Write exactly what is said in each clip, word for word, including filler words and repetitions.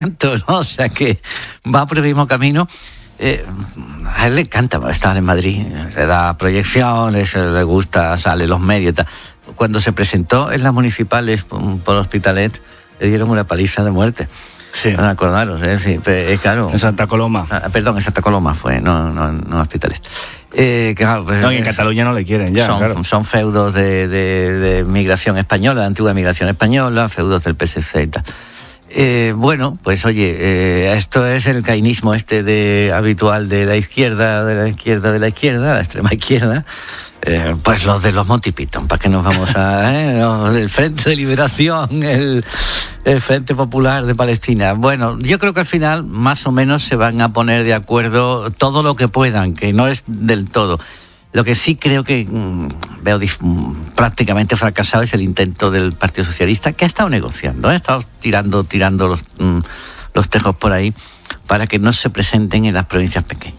¿no? O sea que va por el mismo camino. Eh, a él le encanta estar en Madrid, le da proyecciones, le gusta, sale los medios y tal. Cuando se presentó en las municipales por Hospitalet, le dieron una paliza de muerte. Sí. No acordaros, es decir, es claro. En Santa Coloma. Ah, perdón, en Santa Coloma fue, no, no, no Hospitalet. Eh, claro, pues, no, y en Cataluña no le quieren ya, son, claro. Son feudos de, de, de migración española, de antigua migración española, feudos del P S C y tal. Eh, bueno, pues oye, eh, esto es el cainismo este de habitual de la izquierda, de la izquierda, de la izquierda, la extrema izquierda. Eh, pues los de los Monty Python, ¿para qué nos vamos a...? Eh? Los del Frente de Liberación, el, el Frente Popular de Palestina. Bueno, yo creo que al final más o menos se van a poner de acuerdo todo lo que puedan, que no es del todo. Lo que sí creo que mmm, veo dif- prácticamente fracasado es el intento del Partido Socialista, que ha estado negociando, ¿eh? ha estado tirando, tirando los, mmm, los tejos por ahí para que no se presenten en las provincias pequeñas.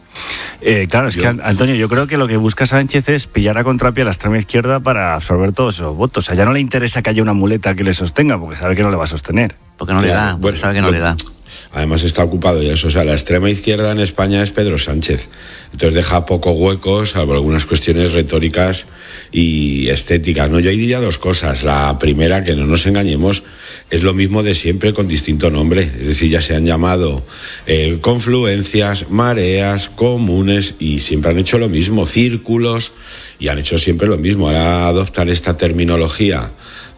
Eh, claro, es yo, que Antonio, yo creo que lo que busca Sánchez es pillar a contrapié a la extrema izquierda para absorber todos esos votos. O sea, ya no le interesa que haya una muleta que le sostenga, porque sabe que no le va a sostener. Porque no claro, le da, porque bueno, sabe que no lo, le da. Además está ocupado ya eso, o sea, la extrema izquierda en España es Pedro Sánchez. Entonces deja poco hueco, salvo algunas cuestiones retóricas y estéticas, ¿no? Yo diría dos cosas. La primera, que no nos engañemos, es lo mismo de siempre con distinto nombre. Es decir, ya se han llamado eh, confluencias, mareas, comunes y siempre han hecho lo mismo, círculos, y han hecho siempre lo mismo. Ahora adoptan esta terminología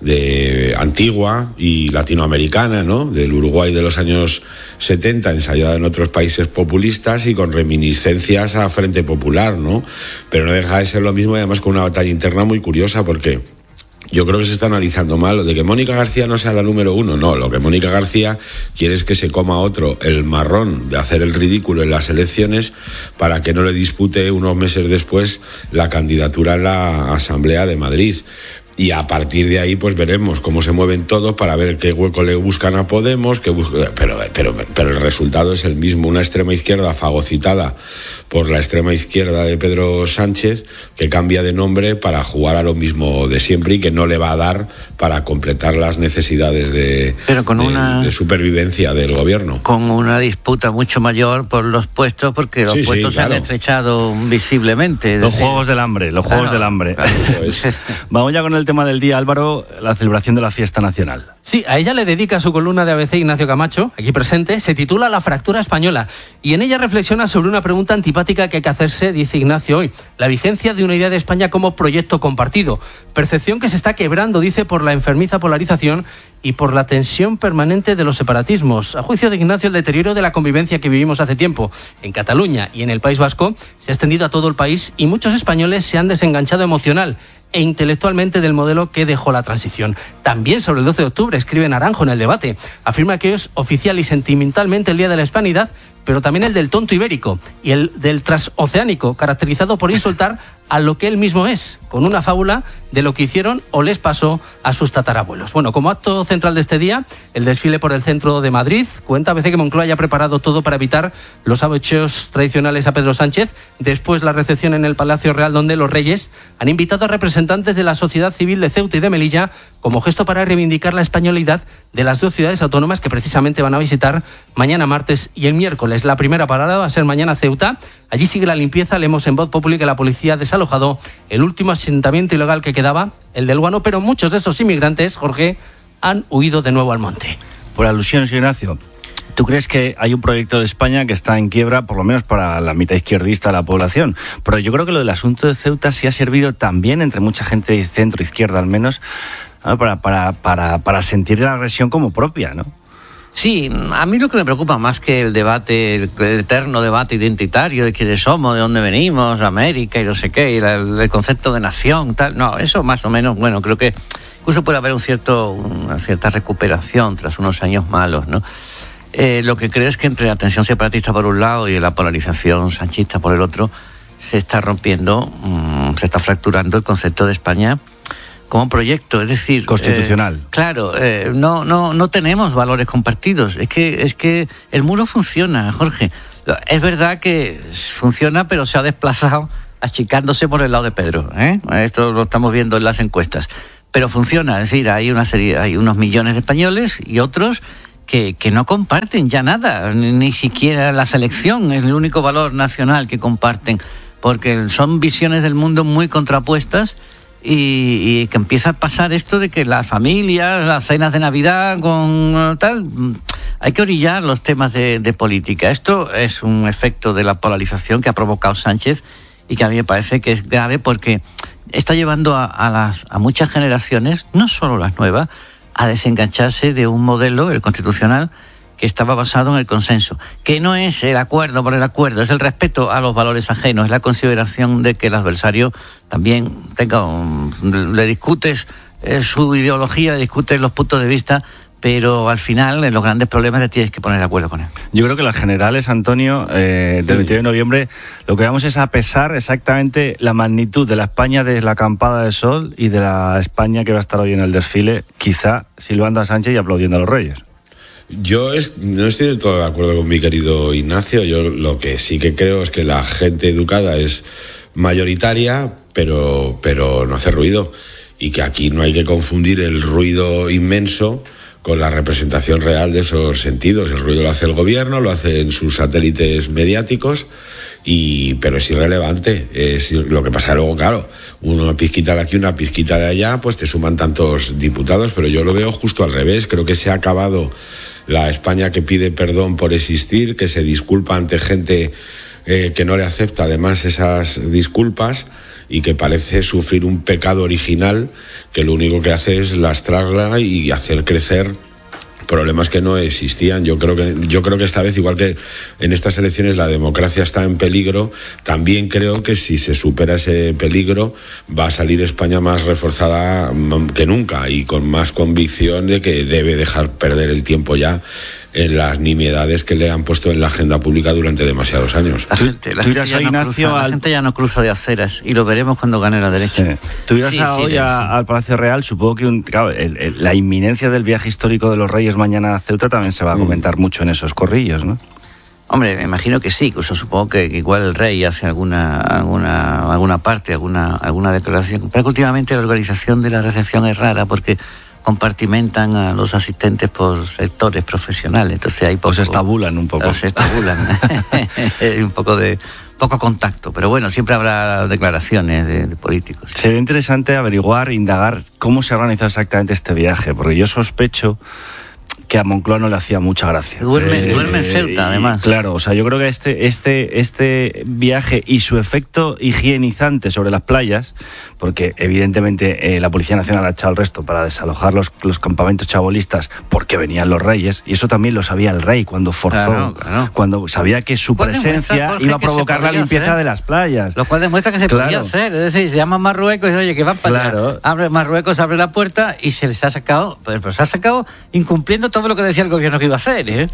de antigua y latinoamericana, ¿no? Del Uruguay de los años setenta, ensayada en otros países populistas y con reminiscencias a Frente Popular, ¿no? Pero no deja de ser lo mismo y además con una batalla interna muy curiosa porque yo creo que se está analizando mal lo de que Mónica García no sea la número uno. No, lo que Mónica García quiere es que se coma otro el marrón de hacer el ridículo en las elecciones para que no le dispute unos meses después la candidatura en la Asamblea de Madrid. Y a partir de ahí pues veremos cómo se mueven todos para ver qué hueco le buscan a Podemos, qué bus- pero, pero, pero el resultado es el mismo, una extrema izquierda fagocitada por la extrema izquierda de Pedro Sánchez, que cambia de nombre para jugar a lo mismo de siempre y que no le va a dar para completar las necesidades de, pero con de, una, de supervivencia del gobierno. Con una disputa mucho mayor por los puestos, porque los sí, puestos sí, claro. se han estrechado visiblemente. Los decir, Juegos del Hambre, los claro, Juegos del Hambre. Claro, eso es. Vamos ya con el tema del día, Álvaro, la celebración de la fiesta nacional. Sí, a ella le dedica su columna de A B C Ignacio Camacho, aquí presente, se titula La fractura española, y en ella reflexiona sobre una pregunta antipática que hay que hacerse, dice Ignacio hoy, la vigencia de una idea de España como proyecto compartido, percepción que se está quebrando, dice, por la enfermiza polarización y por la tensión permanente de los separatismos. A juicio de Ignacio, el deterioro de la convivencia que vivimos hace tiempo en Cataluña y en el País Vasco se ha extendido a todo el país y muchos españoles se han desenganchado emocional e intelectualmente del modelo que dejó la transición. También sobre el doce de octubre escribe Naranjo en El Debate. Afirma que es oficial y sentimentalmente el Día de la Hispanidad, pero también el del tonto ibérico y el del transoceánico, caracterizado por insultar a lo que él mismo es, con una fábula de lo que hicieron o les pasó a sus tatarabuelos. Bueno, como acto central de este día, el desfile por el centro de Madrid. Cuenta A B C que Moncloa ya ha preparado todo para evitar los abucheos tradicionales a Pedro Sánchez. Después la recepción en el Palacio Real, donde los reyes han invitado a representantes de la sociedad civil de Ceuta y de Melilla como gesto para reivindicar la españolidad de las dos ciudades autónomas que precisamente van a visitar mañana martes y el miércoles. La primera parada va a ser mañana Ceuta. Allí sigue la limpieza. Leemos en Voz Populi que la policía ha desalojado el último asentamiento ilegal que quedaba, el del Guano, pero muchos de esos inmigrantes, Jorge, han huido de nuevo al monte. Por alusiones, Ignacio, ¿tú crees que hay un proyecto de España que está en quiebra, por lo menos para la mitad izquierdista de la población? Pero yo creo que lo del asunto de Ceuta sí ha servido también, entre mucha gente de centro-izquierda al menos, ¿no? para, para, para, para sentir la agresión como propia, ¿no? Sí, a mí lo que me preocupa más que el debate, el, el eterno debate identitario de quiénes somos, de dónde venimos, América y no sé qué, y la, el concepto de nación, tal, no, eso más o menos, bueno, creo que incluso puede haber un cierto, una cierta recuperación tras unos años malos, ¿no? Eh, lo que creo es que entre la tensión separatista por un lado y la polarización sanchista por el otro, se está rompiendo, mmm, se está fracturando el concepto de España como proyecto, es decir, constitucional. Eh, claro, eh, no, no, no tenemos valores compartidos. Es que, es que el muro funciona, Jorge. Es verdad que funciona, pero se ha desplazado achicándose por el lado de Pedro, ¿eh? Esto lo estamos viendo en las encuestas. Pero funciona, es decir, hay una serie, hay unos millones de españoles y otros que, que no comparten ya nada, ni, ni siquiera la selección es el único valor nacional que comparten, porque son visiones del mundo muy contrapuestas. Y, y que empieza a pasar esto de que las familias, las cenas de Navidad con tal, hay que orillar los temas de, de política. Esto es un efecto de la polarización que ha provocado Sánchez y que a mí me parece que es grave porque está llevando a, a, las, a muchas generaciones, no solo las nuevas, a desengancharse de un modelo, el constitucional, que estaba basado en el consenso, que no es el acuerdo por el acuerdo, es el respeto a los valores ajenos, es la consideración de que el adversario también tenga un, le discutes eh, su ideología, le discutes los puntos de vista, pero al final en los grandes problemas le tienes que poner de acuerdo con él. Yo creo que las generales, Antonio, eh, del sí. veintiuno de noviembre, lo que vamos es a pesar exactamente la magnitud de la España de la acampada de sol y de la España que va a estar hoy en el desfile, quizá silbando a Sánchez y aplaudiendo a los Reyes. Yo es, no estoy del todo de acuerdo con mi querido Ignacio. Yo lo que sí que creo es que la gente educada es mayoritaria, pero, pero no hace ruido. Y que aquí no hay que confundir el ruido inmenso con la representación real de esos sentidos. El ruido lo hace el gobierno, lo hacen sus satélites mediáticos, y pero es irrelevante. Es lo que pasa luego, claro, una pizquita de aquí, una pizquita de allá, pues te suman tantos diputados, pero yo lo veo justo al revés. Creo que se ha acabado la España que pide perdón por existir, que se disculpa ante gente eh, que no le acepta además esas disculpas y que parece sufrir un pecado original que lo único que hace es lastrarla y hacer crecer problemas que no existían. Yo creo que yo creo que esta vez, igual que en estas elecciones la democracia está en peligro, también creo que si se supera ese peligro va a salir España más reforzada que nunca y con más convicción de que debe dejar perder el tiempo ya en las nimiedades que le han puesto en la agenda pública durante demasiados años. La gente, la gente, ya, no Ignacio, cruza, al... la gente ya no cruza de aceras y lo veremos cuando gane la derecha. Sí. Tú irás sí, a sí, hoy sí, a, sí. al Palacio Real, supongo que un, claro, el, el, la inminencia del viaje histórico de los Reyes mañana a Ceuta también se va a comentar mm. mucho en esos corrillos, ¿no? Hombre, me imagino que sí, incluso supongo que igual el rey hace alguna alguna alguna parte, alguna alguna declaración. Pero que últimamente la organización de la recepción es rara porque compartimentan a los asistentes por sectores profesionales, entonces hay poco, se estabulan un poco. Se estabulan, un poco de poco contacto, pero bueno, siempre habrá declaraciones de, de políticos. Sería interesante averiguar, indagar cómo se ha organizado exactamente este viaje, porque yo sospecho que a Moncloa no le hacía mucha gracia. Duerme, eh, duerme en Ceuta, además. Claro, o sea, yo creo que este, este, este viaje y su efecto higienizante sobre las playas, porque evidentemente eh, la Policía Nacional ha echado el resto para desalojar los, los campamentos chabolistas porque venían los reyes, y eso también lo sabía el rey cuando forzó, claro, claro. cuando sabía que su presencia Jorge, iba a provocar la limpieza hacer. de las playas. Lo cual demuestra que se claro. podía hacer, es decir, se llama Marruecos y oye, que van para claro. allá. Abre Marruecos, abre la puerta y se les ha sacado, pero se ha sacado incumpliendo todo lo que decía el gobierno que iba a hacer, ¿eh?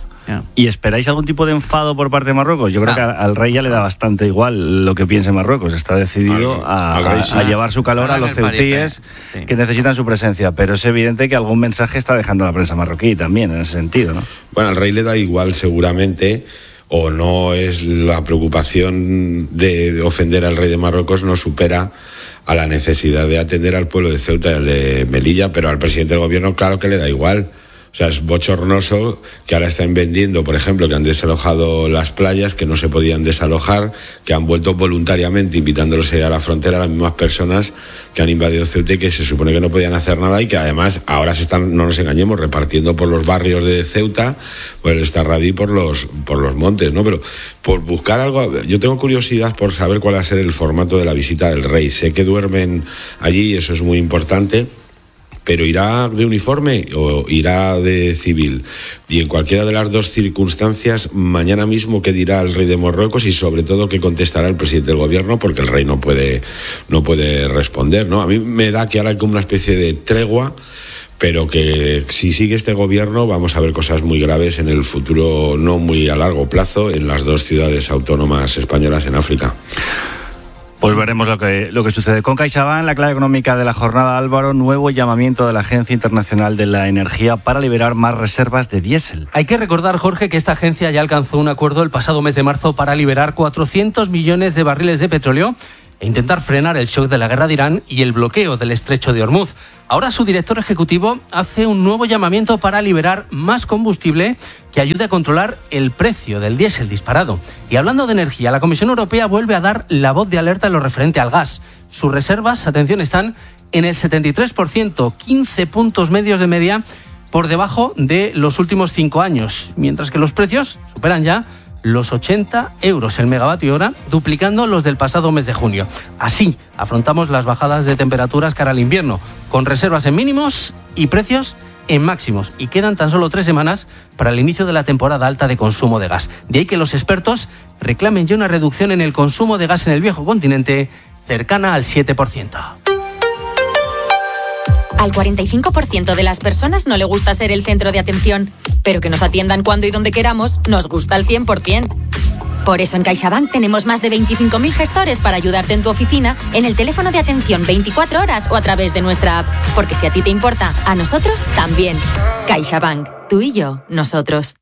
¿Y esperáis algún tipo de enfado por parte de Marruecos? Yo creo no. que al rey ya le da bastante igual lo que piense Marruecos. Está decidido a, a, a llevar su calor a los ceutíes sí. que necesitan su presencia. Pero es evidente que algún mensaje está dejando la prensa marroquí también, en ese sentido, ¿no? Bueno, al rey le da igual seguramente, o no es la preocupación de ofender al rey de Marruecos, no supera a la necesidad de atender al pueblo de Ceuta y al de Melilla, pero al presidente del gobierno claro que le da igual. O sea, es bochornoso que ahora estén vendiendo, por ejemplo, que han desalojado las playas, que no se podían desalojar, que han vuelto voluntariamente invitándolos a la frontera a las mismas personas que han invadido Ceuta y que se supone que no podían hacer nada y que además ahora se están, no nos engañemos, repartiendo por los barrios de Ceuta, por el Estarradí, por los, por los montes, ¿no? Pero por buscar algo, yo tengo curiosidad por saber cuál va a ser el formato de la visita del rey. Sé que duermen allí y eso es muy importante, pero irá de uniforme o irá de civil. Y en cualquiera de las dos circunstancias, mañana mismo qué dirá el rey de Marruecos y sobre todo qué contestará el presidente del gobierno, porque el rey no puede, no puede responder, ¿no? A mí me da que ahora hay como una especie de tregua, pero que si sigue este gobierno vamos a ver cosas muy graves en el futuro, no muy a largo plazo, en las dos ciudades autónomas españolas en África. Pues veremos lo que, lo que sucede. Con CaixaBank, la clave económica de la jornada, Álvaro, nuevo llamamiento de la Agencia Internacional de la Energía para liberar más reservas de diésel. Hay que recordar, Jorge, que esta agencia ya alcanzó un acuerdo el pasado mes de marzo para liberar cuatrocientos millones de barriles de petróleo e intentar frenar el shock de la guerra de Irán y el bloqueo del estrecho de Hormuz. Ahora su director ejecutivo hace un nuevo llamamiento para liberar más combustible que ayude a controlar el precio del diésel disparado. Y hablando de energía, la Comisión Europea vuelve a dar la voz de alerta en lo referente al gas. Sus reservas, atención, están en el setenta y tres por ciento, quince puntos medios de media por debajo de los últimos cinco años, mientras que los precios superan ya los ochenta euros el megavatio hora, duplicando los del pasado mes de junio. Así afrontamos las bajadas de temperaturas cara al invierno, con reservas en mínimos y precios en máximos. Y quedan tan solo tres semanas para el inicio de la temporada alta de consumo de gas. De ahí que los expertos reclamen ya una reducción en el consumo de gas en el viejo continente cercana al siete por ciento. Al cuarenta y cinco por ciento de las personas no le gusta ser el centro de atención, pero que nos atiendan cuando y donde queramos nos gusta al cien por ciento. Por eso en CaixaBank tenemos más de veinticinco mil gestores para ayudarte en tu oficina, en el teléfono de atención veinticuatro horas o a través de nuestra app. Porque si a ti te importa, a nosotros también. CaixaBank, tú y yo, nosotros.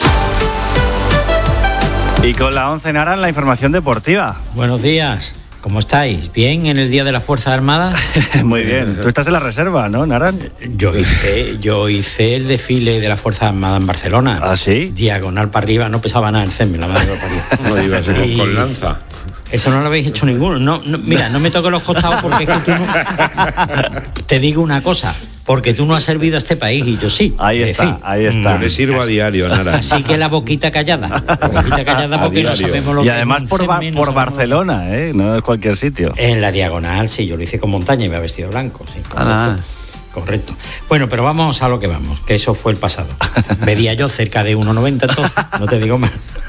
Y con la once Naran, la información deportiva. Buenos días. ¿Cómo estáis? ¿Bien en el Día de las Fuerzas Armadas? Muy bien. Tú estás en la reserva, ¿no, Naran? Yo hice, yo hice el desfile de las Fuerzas Armadas en Barcelona. ¿Ah, sí? Diagonal para arriba, no pesaba nada el césped, la madre que lo parió. No ibas Y- con lanza. Eso no lo habéis hecho ninguno. No, no, mira, no me toques los costados porque es que tú no... Te digo una cosa, porque tú no has servido a este país y yo sí. Ahí Es está, decir, ahí está. Yo le sirvo a diario, Nara. Así que la boquita callada. La boquita callada A porque no diario. sabemos lo Y que además es por, un Ba- césped, no por sabemos- Barcelona, ¿eh? No es cualquier sitio. En la diagonal, sí, yo lo hice con montaña y me ha vestido blanco. Sí, correcto. Ah. Correcto. Bueno, pero vamos a lo que vamos, que eso fue el pasado. Medía yo cerca de uno noventa entonces, no te digo más.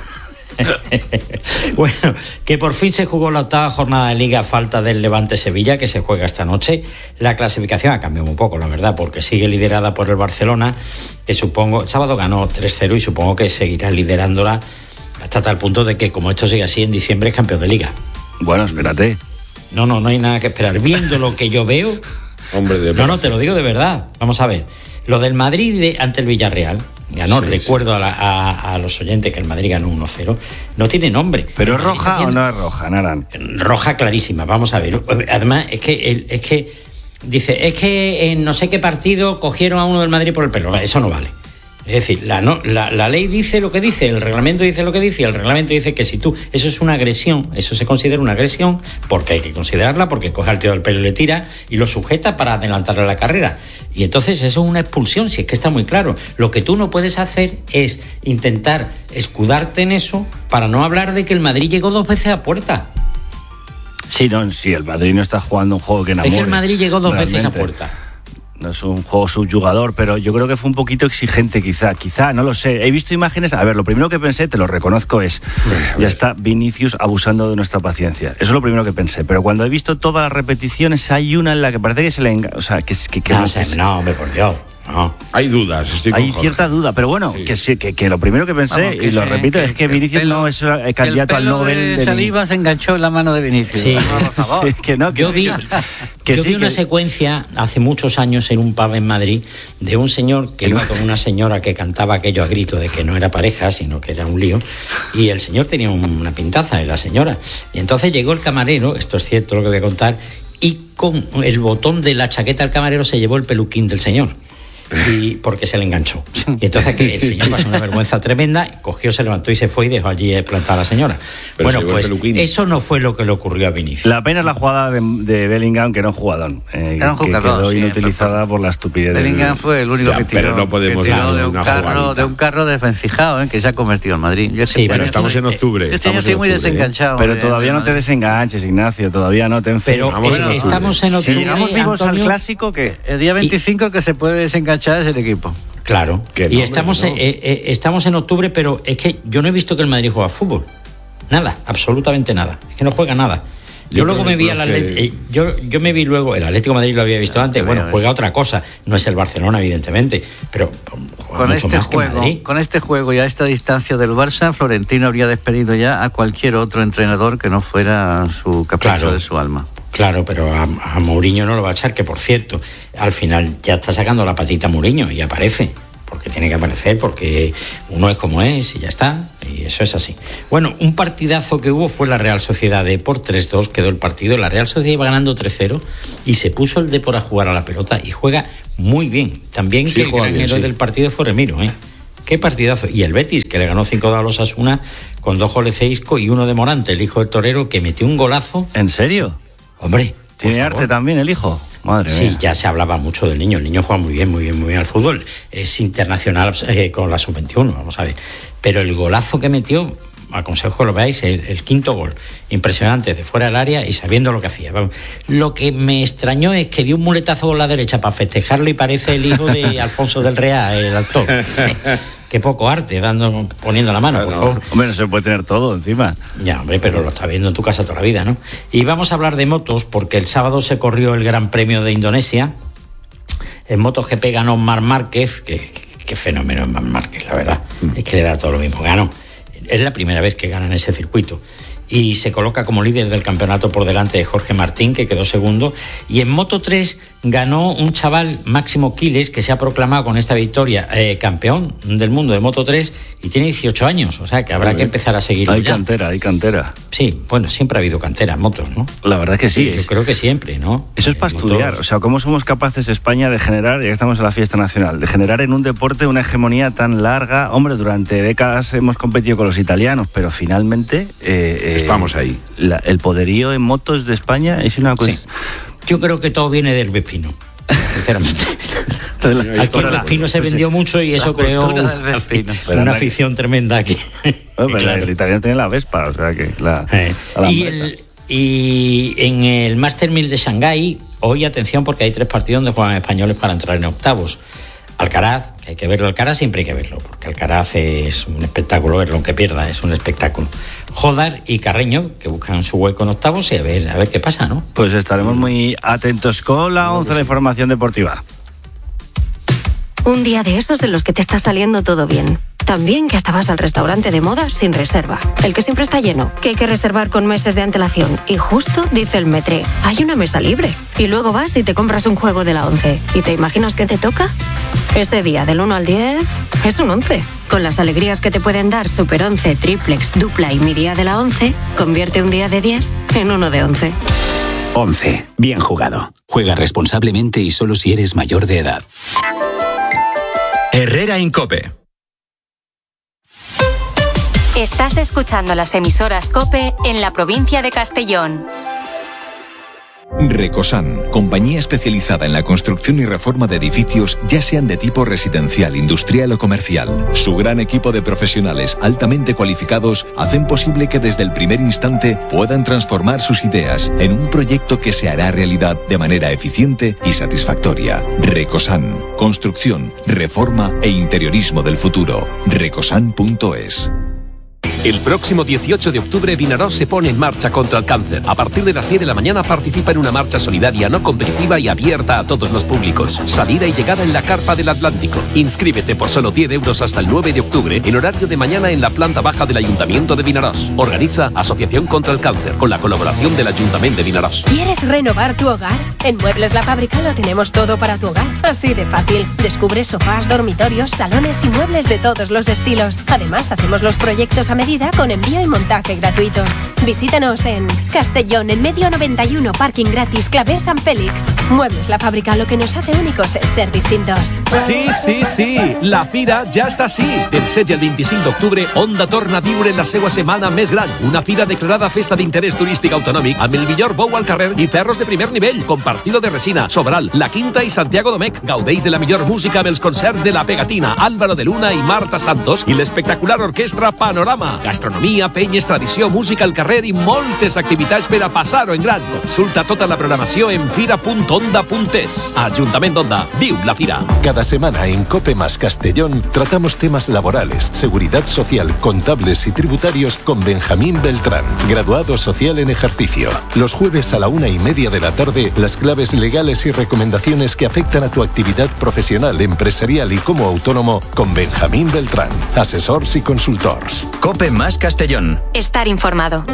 Bueno, que por fin se jugó la octava jornada de Liga a falta del Levante Sevilla, que se juega esta noche. La clasificación ha cambiado un poco, la verdad, porque sigue liderada por el Barcelona, que supongo, el sábado ganó tres cero y supongo que seguirá liderándola hasta tal punto de que, como esto sigue así, en diciembre es campeón de Liga. Bueno, espérate. No, no, no hay nada que esperar. Viendo lo que yo veo... Hombre de No, no, te lo digo de verdad. Vamos a ver. Lo del Madrid de, ante el Villarreal, ganó, Sí, recuerdo a, la- a, a los oyentes que el Madrid ganó uno cero, no tiene nombre. ¿Pero El es Madrid roja tiene- o no es roja, Naran? Roja clarísima, vamos a ver. Además, es que, el- es que dice, es que en no sé qué partido cogieron a uno del Madrid por el pelo. Eso no vale. Es decir, la, no, la, la ley dice lo que dice, el reglamento dice lo que dice, y el reglamento dice que si tú, eso es una agresión, eso se considera una agresión, porque hay que considerarla, porque coge al tío del pelo y le tira y lo sujeta para adelantarle la carrera. Y entonces eso es una expulsión, si es que está muy claro. Lo que tú no puedes hacer es intentar escudarte en eso para no hablar de que el Madrid llegó dos veces a puerta. Sí, no, sí, el Madrid no está jugando un juego que enamore. Es que el Madrid llegó dos veces a realmente. puerta. No es un juego subyugador, pero yo creo que fue un poquito exigente, quizá, quizá, no lo sé. He visto imágenes, a ver, lo primero que pensé, te lo reconozco, es, ya está Vinicius abusando de nuestra paciencia. Eso es lo primero que pensé, pero cuando he visto todas las repeticiones, hay una en la que parece que se le enga... O sea, que, que, que No, no, o sea, que- no, hombre, por Dios. No. Hay dudas, estoy con hay Jorge. cierta duda, pero bueno, Sí. que, sí, que, que lo primero que pensé, Vamos, que y lo se- repito, que- es que que el Vinicius pelo- no es el que candidato el al pelo Nobel de Saliba se enganchó en la mano de Vinicius. Sí. Por favor. Sí, que no, que Yo vi, que yo sí, vi una que- secuencia hace muchos años en un pub en Madrid de un señor que iba con una señora que cantaba aquello a grito de que no era pareja, sino que era un lío, y el señor tenía una pintaza de la señora. Y entonces llegó el camarero, esto es cierto lo que voy a contar, y con el botón de la chaqueta del camarero se llevó el peluquín del señor. Y porque se le enganchó. Y entonces que el señor pasó una vergüenza tremenda, cogió, se levantó y se fue y dejó allí plantada a la señora. Pero se bueno, llevó el pues peluquín. eso no fue lo que le ocurrió a Vinicius. La pena es la jugada de, de Bellingham, que era un jugadón. eh, Era un que jugador, quedó sí, inutilizada pero- por la estupidez. del- Bellingham fue el único Ya, que tiró, pero no podemos que tiró hablar de de un una carro, jugadita. de un carro desvencijado, ¿eh? que se ha convertido en Madrid. Yo Sí, este pero año estamos estoy- en octubre. yo este año estamos en estoy muy octubre, ¿eh? desenganchado. Pero de- todavía de no te Madrid. desenganches, Ignacio, todavía no te Pero Vamos eh, en octubre. estamos en Si octubre, llegamos vivos Antonio, al clásico, ¿qué? El día veinticinco que se puede desenganchar es el equipo. Claro. Que no, y estamos, hombre, no. eh, eh, estamos en octubre, pero es que yo no he visto que el Madrid juega fútbol. Nada, absolutamente nada. Es que no juega nada. Yo, Yo luego creo me vi que al los que- Atlético, eh, yo, yo me vi luego, el Atlético de Madrid lo había visto antes, ya bueno, ves. juega otra cosa, no es el Barcelona evidentemente, pero juega Con mucho este, más que juego, Madrid. con este juego y a esta distancia del Barça, Florentino habría despedido ya a cualquier otro entrenador que no fuera su capricho Claro. de su alma. Claro, pero a, a Mourinho no lo va a echar, que por cierto, al final ya está sacando la patita Mourinho y aparece, porque tiene que aparecer, porque uno es como es y ya está, y eso es así. Bueno, un partidazo que hubo fue la Real Sociedad Depor, tres dos quedó el partido. La Real Sociedad iba ganando tres cero y se puso el Depor a jugar a la pelota y juega muy bien. También sí, que el gran bien, héroe sí. del partido fue Remiro, ¿eh? Qué partidazo. Y el Betis, que le ganó cinco dos a los Osasuna con dos goles de Isco y uno de Morante, el hijo del torero, que metió un golazo. ¿En serio? Hombre. ¿Tiene arte también el hijo? Madre sí, mía. Ya se hablaba mucho del niño. El niño juega muy bien, muy bien, muy bien al fútbol. Es internacional eh, con la sub veintiuno, vamos a ver. Pero el golazo que metió, aconsejo que lo veáis, el, el quinto gol. Impresionante, de fuera del área y sabiendo lo que hacía. Lo que me extrañó es que dio un muletazo con la derecha para festejarlo y parece el hijo de Alfonso del Real, el actor. Qué poco arte, dando, poniendo la mano, por favor. Hombre, no se puede tener todo encima. Ya, hombre, pero lo está viendo en tu casa toda la vida, ¿no? Y vamos a hablar de motos, porque el sábado se corrió el Gran Premio de Indonesia. En MotoGP ganó Marc Márquez, que, que, que fenómeno es Marc Márquez, la verdad. Es que le da todo lo mismo. Ganó. Es la primera vez que gana en ese circuito. Y se coloca como líder del campeonato por delante de Jorge Martín, que quedó segundo. Y en Moto tres ganó un chaval, Máximo Quiles, que se ha proclamado con esta victoria eh, campeón del mundo de Moto tres y tiene dieciocho años. O sea que habrá que empezar a seguirlo. Hay ya. cantera, hay cantera. Sí, bueno, siempre ha habido cantera en motos, ¿no? La verdad que sí. Yo es... creo que siempre, ¿no? Eso es para eh, estudiar. Motos... O sea, ¿cómo somos capaces España de generar, ya que estamos en la fiesta nacional, de generar en un deporte una hegemonía tan larga? Hombre, durante décadas hemos competido con los italianos, pero finalmente... Eh, Estamos ahí. La, el poderío en motos de España es una cosa... Sí. Yo creo que todo viene del Vespino, sinceramente. Aquí el Vespino se vendió mucho y eso creó una afición tremenda aquí. Bueno, claro. El italiano tiene la Vespa, o sea que la, eh. la y, el, y en el Master mil de Shanghái, hoy atención porque hay tres partidos donde juegan españoles para entrar en octavos. Alcaraz, que hay que verlo, Alcaraz siempre hay que verlo, porque Alcaraz es un espectáculo, verlo aunque pierda, es un espectáculo. Jodar y Carreño, que buscan su hueco en octavos y a ver, a ver qué pasa, ¿no? Pues estaremos muy atentos con la once de información deportiva. Un día de esos en los que te está saliendo todo bien. También que hasta vas al restaurante de moda sin reserva. El que siempre está lleno, que hay que reservar con meses de antelación. Y justo dice el Metre, hay una mesa libre. Y luego vas y te compras un juego de la once. ¿Y te imaginas qué te toca? Ese día del uno al diez es un once. Con las alegrías que te pueden dar Super once, Triplex, Dupla y Mi Día de la once, convierte un día de diez en uno de once. once. Bien jugado. Juega responsablemente y solo si eres mayor de edad. Herrera en COPE. Estás escuchando las emisoras COPE en la provincia de Castellón. Recosan, compañía especializada en la construcción y reforma de edificios, ya sean de tipo residencial, industrial o comercial. Su gran equipo de profesionales altamente cualificados hacen posible que desde el primer instante puedan transformar sus ideas en un proyecto que se hará realidad de manera eficiente y satisfactoria. Recosan, construcción, reforma e interiorismo del futuro. recosan punto es. El próximo dieciocho de octubre Vinaròs se pone en marcha contra el cáncer. A partir de las diez de la mañana participa en una marcha solidaria no competitiva y abierta a todos los públicos. Salida y llegada en la Carpa del Atlántico. Inscríbete por solo diez euros hasta el nueve de octubre en horario de mañana en la planta baja del Ayuntamiento de Vinaròs. Organiza Asociación contra el Cáncer con la colaboración del Ayuntamiento de Vinaròs. ¿Quieres renovar tu hogar? En Muebles La Fábrica lo tenemos todo para tu hogar. Así de fácil. Descubre sofás, dormitorios, salones y muebles de todos los estilos. Además, hacemos los proyectos a medida con envío y montaje gratuito. Visítanos en Castellón, en Medio noventa y uno, parking gratis, Clavé San Félix. Muebles La Fábrica, lo que nos hace únicos es ser distintos. Sí, sí, sí, la fira ja està així. Del setze al vint-i-cinc d'octubre, Onda torna a viure la seva setmana més gran. Una fira declarada festa d'interès turístic autonòmic amb el millor bou al carrer i ferros de primer nivell, com Partido de Resina, Sobral, La Quinta i Santiago Domecq. Gaudeix de la millor música amb els concerts de La Pegatina, Álvaro de Luna i Marta Santos i l'espectacular orquestra Panorama. Gastronomia, penyes, tradició, música al carrer i moltes activitats per a passar-ho en gran. Consulta tota la programació en fira punt onda punt es. Ajuntament d'Onda, viu la fira. Cada semana en COPE más Castellón tratamos temas laborales, seguridad social, contables y tributarios con Benjamín Beltrán, graduado social en ejercicio. Los jueves a la una y media de la tarde, las claves legales y recomendaciones que afectan a tu actividad profesional, empresarial y como autónomo con Benjamín Beltrán, asesors y consultors. COPE más Castellón. Estar informado. En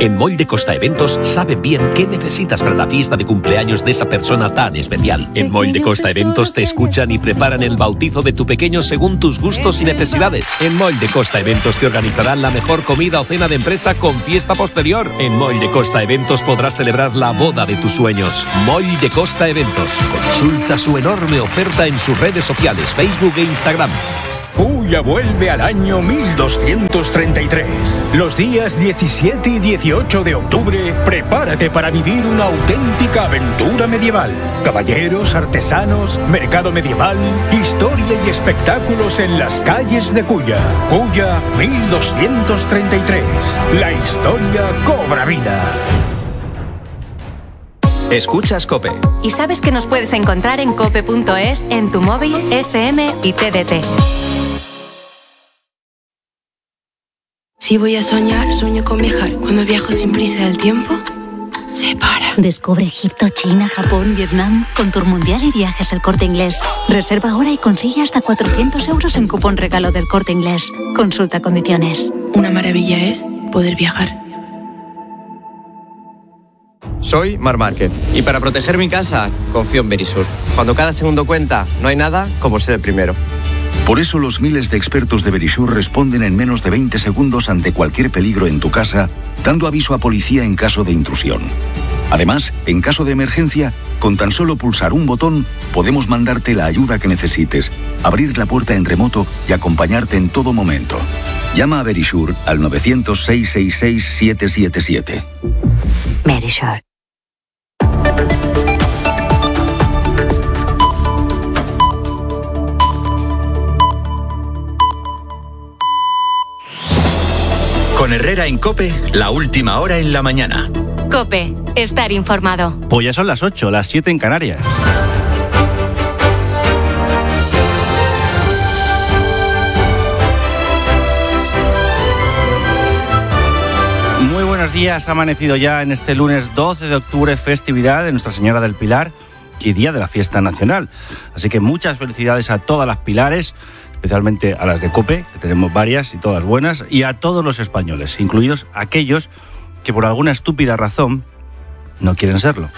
En Molde Costa Eventos saben bien qué necesitas para la fiesta de cumpleaños de esa persona tan especial. En Molde Costa Eventos te escuchan y preparan el bautizo de tu pequeño según tus gustos y necesidades. En Molde Costa Eventos te organizarán la mejor comida o cena de empresa con fiesta posterior. En Molde Costa Eventos podrás celebrar la boda de tus sueños. Molde Costa Eventos. Consulta su enorme oferta en sus redes sociales, Facebook e Instagram. Puya vuelve al año mil doscientos treinta y tres. Los días diecisiete y dieciocho de octubre, prepárate para vivir una auténtica aventura medieval. Caballeros, artesanos, mercado medieval, historia y espectáculos en las calles de Puya. Puya mil doscientos treinta y tres. La historia cobra vida. Escuchas COPE. Y sabes que nos puedes encontrar en cope punto es, en tu móvil, F M y T D T. Si voy a soñar, sueño con viajar. Cuando viajo sin prisa, el tiempo se para. Descubre Egipto, China, Japón, Vietnam con Tour Mundial y Viajes El Corte Inglés. Reserva ahora y consigue hasta cuatrocientos euros en cupón regalo del Corte Inglés. Consulta condiciones. Una maravilla es poder viajar. Soy Mar Márquez y para proteger mi casa confío en Verisur. Cuando cada segundo cuenta, no hay nada como ser el primero. Por eso los miles de expertos de Verisur responden en menos de veinte segundos ante cualquier peligro en tu casa, dando aviso a policía en caso de intrusión. Además, en caso de emergencia, con tan solo pulsar un botón, podemos mandarte la ayuda que necesites, abrir la puerta en remoto y acompañarte en todo momento. Llama a Verisur al nueve cero cero, seis seis seis, siete siete siete. Verisur. Con Herrera en COPE, la última hora en la mañana. COPE, estar informado. Pues ya son las ocho, las siete en Canarias. Muy buenos días, ha amanecido ya en este lunes doce de octubre, festividad de Nuestra Señora del Pilar y día de la fiesta nacional. Así que muchas felicidades a todas las pilares, especialmente a las de COPE, que tenemos varias y todas buenas, y a todos los españoles, incluidos aquellos que por alguna estúpida razón no quieren serlo.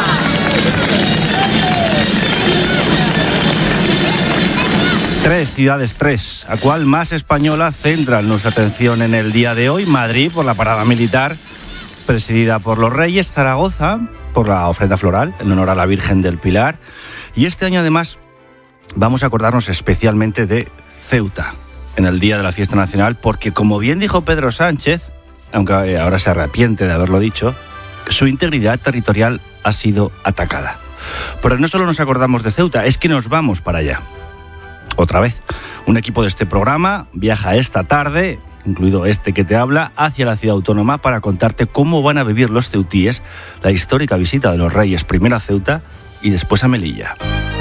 Tres ciudades, tres. ¿A cuál más española centran nuestra atención en el día de hoy? Madrid, por la parada militar presidida por los Reyes. Zaragoza, por la ofrenda floral en honor a la Virgen del Pilar. Y este año, además, vamos a acordarnos especialmente de Ceuta en el Día de la Fiesta Nacional, porque, como bien dijo Pedro Sánchez, aunque ahora se arrepiente de haberlo dicho, su integridad territorial ha sido atacada. Pero no solo nos acordamos de Ceuta, es que nos vamos para allá. Otra vez, un equipo de este programa viaja esta tarde, incluido este que te habla, hacia la ciudad autónoma para contarte cómo van a vivir los ceutíes la histórica visita de los Reyes, primero a Ceuta y después a Melilla.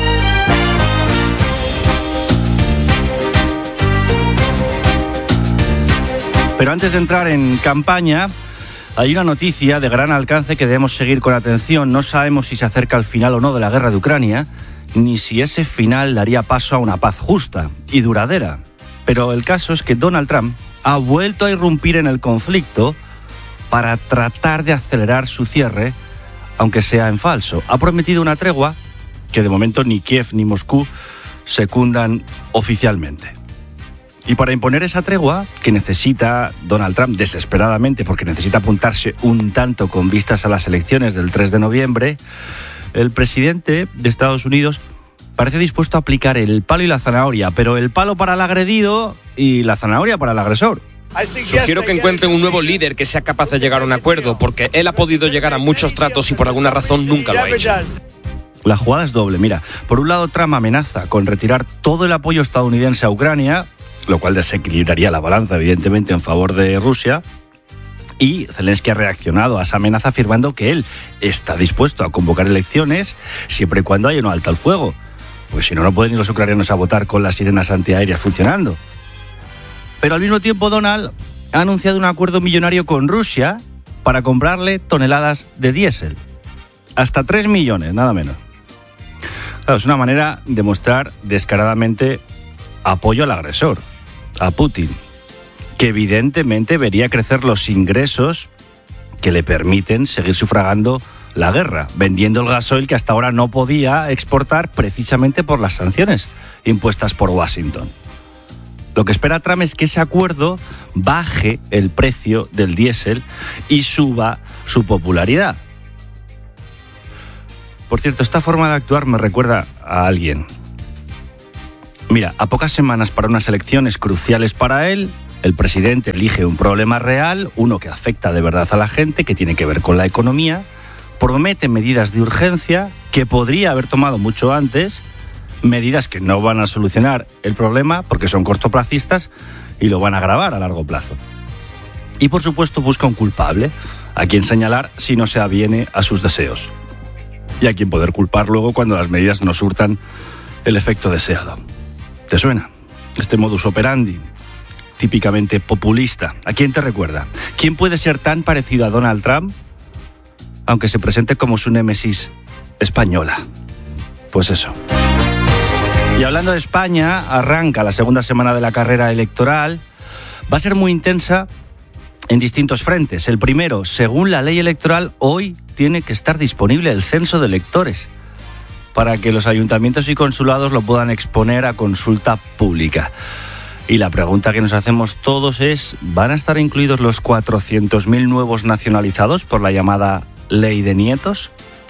Pero antes de entrar en campaña, hay una noticia de gran alcance que debemos seguir con atención. No sabemos si se acerca el final o no de la guerra de Ucrania, ni si ese final daría paso a una paz justa y duradera. Pero el caso es que Donald Trump ha vuelto a irrumpir en el conflicto para tratar de acelerar su cierre, aunque sea en falso. Ha prometido una tregua que de momento ni Kiev ni Moscú secundan oficialmente. Y para imponer esa tregua, que necesita Donald Trump desesperadamente, porque necesita apuntarse un tanto con vistas a las elecciones del tres de noviembre, el presidente de Estados Unidos parece dispuesto a aplicar el palo y la zanahoria, pero el palo para el agredido y la zanahoria para el agresor. Sugiero que encuentren un nuevo líder que sea capaz de llegar a un acuerdo, porque él ha podido llegar a muchos tratos y por alguna razón nunca lo ha hecho. La jugada es doble, mira. Por un lado, Trump amenaza con retirar todo el apoyo estadounidense a Ucrania, lo cual desequilibraría la balanza, evidentemente, en favor de Rusia. Y Zelensky ha reaccionado a esa amenaza afirmando que él está dispuesto a convocar elecciones siempre y cuando haya un alto al fuego. Porque si no, no pueden ir los ucranianos a votar con las sirenas antiaéreas funcionando. Pero al mismo tiempo, Donald ha anunciado un acuerdo millonario con Rusia para comprarle toneladas de diésel. Hasta tres millones, nada menos. Claro, es una manera de mostrar descaradamente apoyo al agresor, a Putin, que evidentemente vería crecer los ingresos que le permiten seguir sufragando la guerra, vendiendo el gasoil que hasta ahora no podía exportar precisamente por las sanciones impuestas por Washington. Lo que espera Trump es que ese acuerdo baje el precio del diésel y suba su popularidad. Por cierto, esta forma de actuar me recuerda a alguien. Mira, a pocas semanas para unas elecciones cruciales para él, el presidente elige un problema real, uno que afecta de verdad a la gente, que tiene que ver con la economía, promete medidas de urgencia que podría haber tomado mucho antes, medidas que no van a solucionar el problema porque son cortoplacistas y lo van a agravar a largo plazo. Y por supuesto busca un culpable, a quien señalar si no se aviene a sus deseos. Y a quien poder culpar luego cuando las medidas no surtan el efecto deseado. ¿Te suena? Este modus operandi, típicamente populista. ¿A quién te recuerda? ¿Quién puede ser tan parecido a Donald Trump, aunque se presente como su némesis española? Pues eso. Y hablando de España, arranca la segunda semana de la carrera electoral. Va a ser muy intensa en distintos frentes. El primero, según la ley electoral, hoy tiene que estar disponible el censo de electores para que los ayuntamientos y consulados lo puedan exponer a consulta pública. Y la pregunta que nos hacemos todos es, ¿van a estar incluidos los cuatrocientos mil nuevos nacionalizados por la llamada ley de nietos?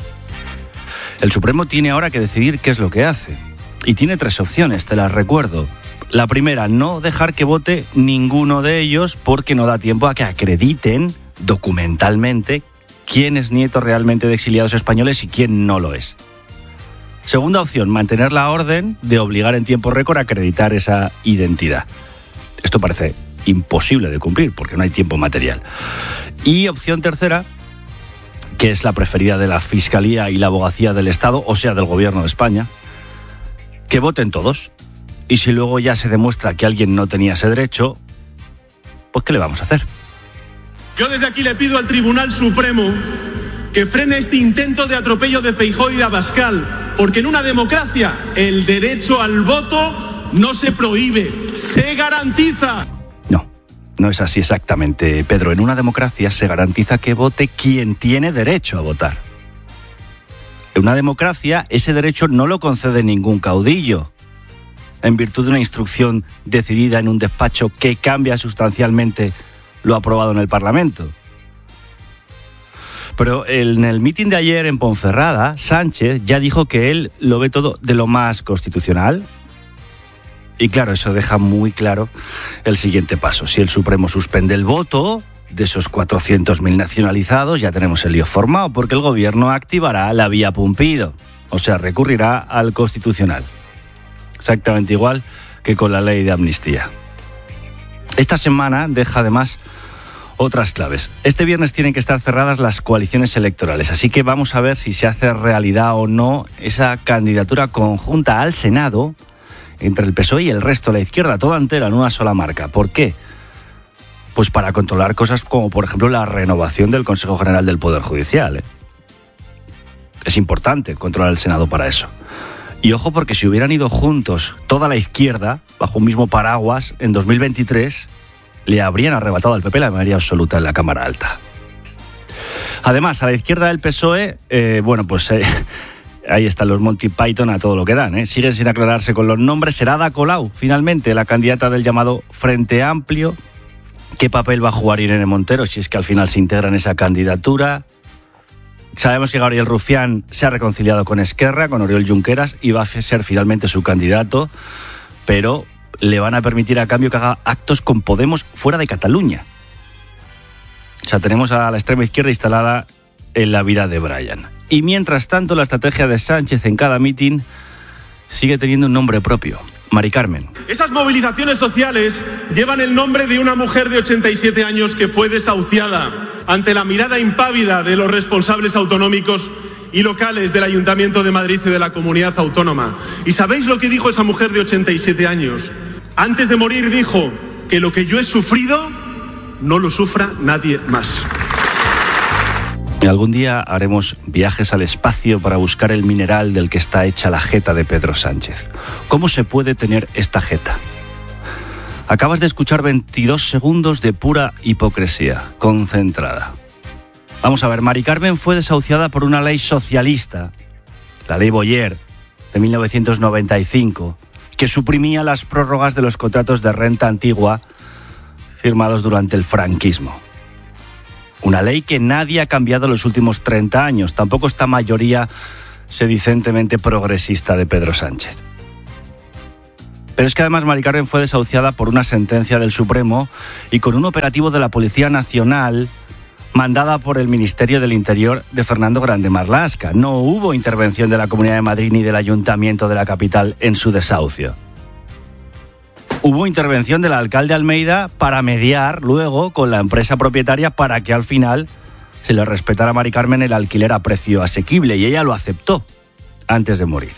El Supremo tiene ahora que decidir qué es lo que hace. Y tiene tres opciones, te las recuerdo. La primera, no dejar que vote ninguno de ellos porque no da tiempo a que acrediten documentalmente quién es nieto realmente de exiliados españoles y quién no lo es. Segunda opción, mantener la orden de obligar en tiempo récord a acreditar esa identidad. Esto parece imposible de cumplir porque no hay tiempo material. Y opción tercera, que es la preferida de la Fiscalía y la Abogacía del Estado, o sea, del Gobierno de España, que voten todos. Y si luego ya se demuestra que alguien no tenía ese derecho, pues ¿qué le vamos a hacer? Yo desde aquí le pido al Tribunal Supremo que frene este intento de atropello de Feijóo y de Abascal, porque en una democracia el derecho al voto no se prohíbe, se garantiza. No, no es así exactamente, Pedro. En una democracia se garantiza que vote quien tiene derecho a votar. En una democracia, ese derecho no lo concede ningún caudillo, en virtud de una instrucción decidida en un despacho que cambia sustancialmente lo aprobado en el Parlamento. Pero en el mitin de ayer en Ponferrada, Sánchez ya dijo que él lo ve todo de lo más constitucional. Y claro, eso deja muy claro el siguiente paso. Si el Supremo suspende el voto de esos cuatrocientos mil nacionalizados, ya tenemos el lío formado, porque el gobierno activará la vía Pumpido, o sea, recurrirá al Constitucional. Exactamente igual que con la ley de amnistía. Esta semana deja además otras claves. Este viernes tienen que estar cerradas las coaliciones electorales, así que vamos a ver si se hace realidad o no esa candidatura conjunta al Senado entre el P S O E y el resto de la izquierda, toda entera en una sola marca. ¿Por qué? Pues para controlar cosas como, por ejemplo, la renovación del Consejo General del Poder Judicial, ¿eh? Es importante controlar el Senado para eso. Y ojo, porque si hubieran ido juntos toda la izquierda, bajo un mismo paraguas, en dos mil veintitrés, le habrían arrebatado al P P la mayoría absoluta en la Cámara Alta. Además, a la izquierda del P S O E, eh, bueno, pues eh, ahí están los Monty Python a todo lo que dan, ¿eh? Siguen sin aclararse con los nombres. Será Ada Colau, finalmente, la candidata del llamado Frente Amplio. ¿Qué papel va a jugar Irene Montero si es que al final se integra en esa candidatura? Sabemos que Gabriel Rufián se ha reconciliado con Esquerra, con Oriol Junqueras, y va a ser finalmente su candidato, pero le van a permitir a cambio que haga actos con Podemos fuera de Cataluña. O sea, tenemos a la extrema izquierda instalada en la vida de Brian. Y mientras tanto, la estrategia de Sánchez en cada mitin sigue teniendo un nombre propio: Mari Carmen. Esas movilizaciones sociales llevan el nombre de una mujer de ochenta y siete años que fue desahuciada ante la mirada impávida de los responsables autonómicos y locales del Ayuntamiento de Madrid y de la Comunidad Autónoma. ¿Y sabéis lo que dijo esa mujer de ochenta y siete años? Antes de morir dijo que lo que yo he sufrido no lo sufra nadie más. Y algún día haremos viajes al espacio para buscar el mineral del que está hecha la jeta de Pedro Sánchez. ¿Cómo se puede tener esta jeta? Acabas de escuchar veintidós segundos de pura hipocresía, concentrada. Vamos a ver, Mari Carmen fue desahuciada por una ley socialista, la ley Boyer, de mil novecientos noventa y cinco, que suprimía las prórrogas de los contratos de renta antigua firmados durante el franquismo. Una ley que nadie ha cambiado en los últimos treinta años, tampoco esta mayoría sedicentemente progresista de Pedro Sánchez. Pero es que además Mari Carmen fue desahuciada por una sentencia del Supremo y con un operativo de la Policía Nacional mandada por el Ministerio del Interior de Fernando Grande Marlaska. No hubo intervención de la Comunidad de Madrid ni del Ayuntamiento de la capital en su desahucio. Hubo intervención del alcalde Almeida para mediar luego con la empresa propietaria para que al final se le respetara a Mari Carmen el alquiler a precio asequible, y ella lo aceptó antes de morir.